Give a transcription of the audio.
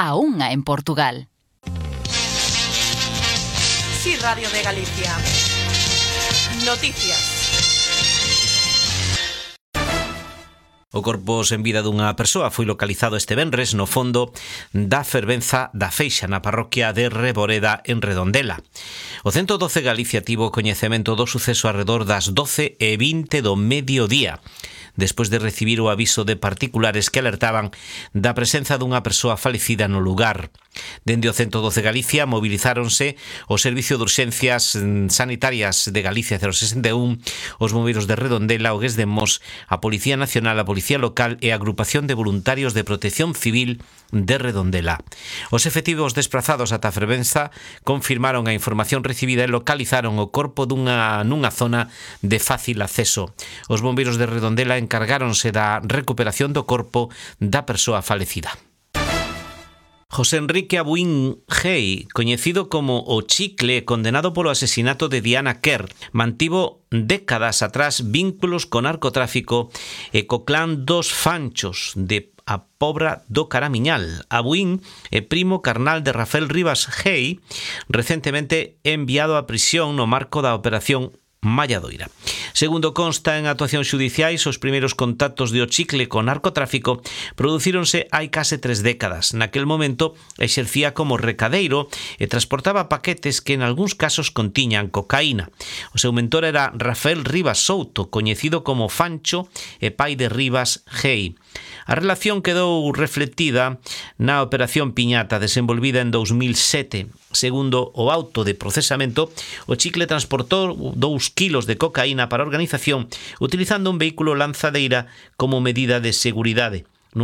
a 1 en Portugal. Sí, Radio de Galicia. Noticias. O corpo sen vida dunha persoa foi localizado este venres no fondo da fervenza da Feixa na parroquia de Reboreda en Redondela. O 112 Galicia tivo coñecemento do suceso arredor das 12:20 do mediodía, despois de recibir o aviso de particulares que alertaban da presenza dunha persoa falecida no lugar. Dende o 112 Galicia movilizáronse o Servicio de Urxencias Sanitarias de Galicia 061, os bombeiros de Redondela, o GES de Mos, a Policía Nacional, a Policía Local e a Agrupación de Voluntarios de Protección Civil de Redondela. Os efectivos desprazados ata a fervenza confirmaron a información recibida e localizaron o corpo nunha zona de fácil acceso. Os bombeiros de Redondela encargáronse da recuperación do corpo da persoa falecida. José Enrique Abuín Gei, coñecido como o Chicle, condenado polo asesinato de Diana Kerr, mantivo décadas atrás vínculos co narcotráfico e co clan dos Fanchos de a Pobra do Caramiñal. Abuín é primo carnal de Rafael Rivas Gei, recentemente enviado a prisión no marco da Operación Malladoira. Segundo consta en actuacións xudiciais, os primeiros contactos de o Chicle con narcotráfico producíronse hai case 3 décadas. Naquel momento exercía como recadeiro e transportaba paquetes que en algúns casos contiñan cocaína. O seu mentor era Rafael Rivas Souto, coñecido como Fancho e pai de Rivas Gei. A relación quedou reflectida na Operación Piñata, desenvolvida en 2007. Segundo o auto de procesamento, o Chicle transportou 2 kilos de cocaína para a organización utilizando un vehículo lanzadeira como medida de seguridade.